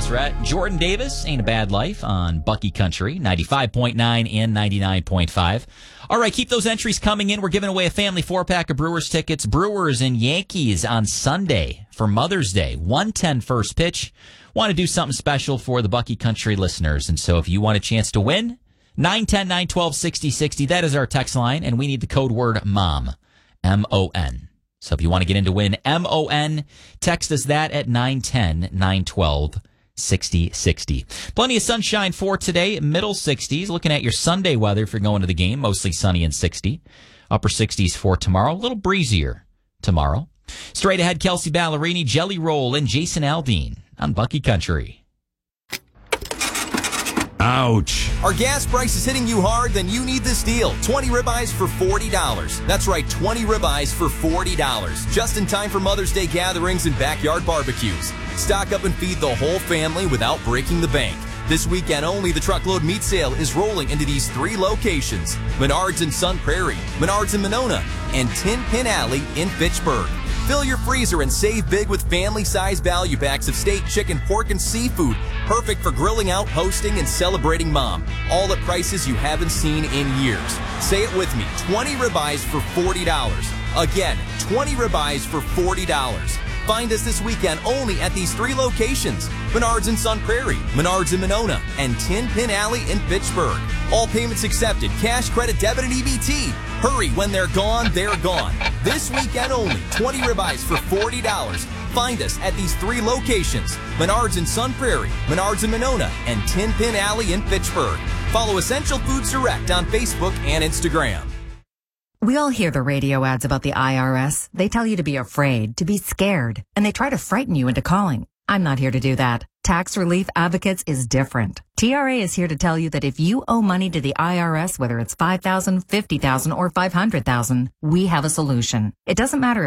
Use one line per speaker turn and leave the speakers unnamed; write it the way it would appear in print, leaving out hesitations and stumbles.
Travis Rhett, Jordan Davis, Ain't a Bad Life on Bucky Country, 95.9 and 99.5. All right, keep those entries coming in. We're giving away a family 4-pack of Brewers tickets. Brewers and Yankees on Sunday for Mother's Day. 1:10 first pitch. Want to do something special for the Bucky Country listeners. And so if you want a chance to win, 910-912-6060. That is our text line, and we need the code word MOM, M-O-N. So if you want to get in to win M-O-N, text us that at 910-912-6060. Plenty of sunshine for today, middle 60s. Looking at your Sunday weather if you're going to the game, mostly sunny and 60. Upper 60s for tomorrow, a little breezier tomorrow. Straight ahead, Kelsey Ballerini, Jelly Roll, and Jason Aldean on Bucky Country.
Ouch.
Are gas prices hitting you hard? Then you need this deal. 20 ribeyes for $40. That's right, 20 ribeyes for $40. Just in time for Mother's Day gatherings and backyard barbecues. Stock up and feed the whole family without breaking the bank. This weekend only, the truckload meat sale is rolling into these 3 locations: Menards in Sun Prairie, Menards in Monona, and Tin Pin Alley in Fitchburg. Fill your freezer and save big with family-size value packs of steak, chicken, pork, and seafood. Perfect for grilling out, hosting, and celebrating Mom. All at prices you haven't seen in years. Say it with me, 20 ribeyes for $40. Again, 20 ribeyes for $40. Find us this weekend only at these 3 locations: Menards in Sun Prairie, Menards in Monona, and Tin Pin Alley in Fitchburg. All payments accepted, cash, credit, debit, and EBT. Hurry, when they're gone, they're gone. This weekend only, 20 ribeyes for $40. Find us at these 3 locations: Menards in Sun Prairie, Menards in Monona, and Tin Pin Alley in Fitchburg. Follow Essential Foods Direct on Facebook and Instagram.
We all hear the radio ads about the IRS. They tell you to be afraid, to be scared, and they try to frighten you into calling. I'm not here to do that. Tax Relief Advocates is different. TRA is here to tell you that if you owe money to the IRS, whether it's $5,000, $50,000, or $500,000, we have a solution. It doesn't matter